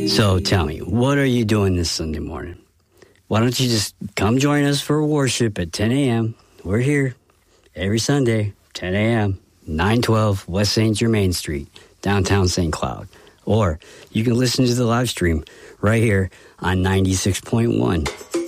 So tell me, what are you doing this Sunday morning? Why don't you just come join us for worship at 10 a.m. We're here every Sunday, 10 a.m., 912 West St. Germain Street, downtown St. Cloud. Or you can listen to the live stream right here on 96.1.